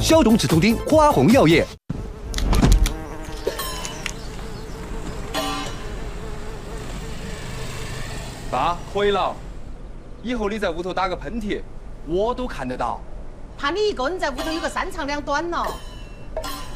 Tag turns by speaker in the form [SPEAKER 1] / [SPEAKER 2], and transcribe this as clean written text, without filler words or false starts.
[SPEAKER 1] 消肿止痛丁，花红药业。
[SPEAKER 2] 爸，可以了。以后你在屋头打个喷嚏，我都看得到。
[SPEAKER 3] 怕你一个人在屋头有个3长2短了。